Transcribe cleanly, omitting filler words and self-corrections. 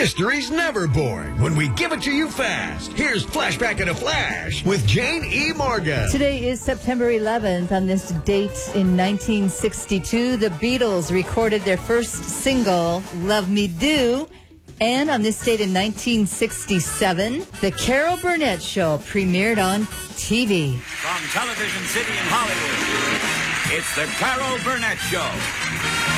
History's never boring when we give it to you fast. Here's Flashback in a Flash with Jane E. Morgan. Today is September 11th. On this date in 1962, the Beatles recorded their first single, Love Me Do. And on this date in 1967, The Carol Burnett Show premiered on TV. From Television City in Hollywood, it's The Carol Burnett Show.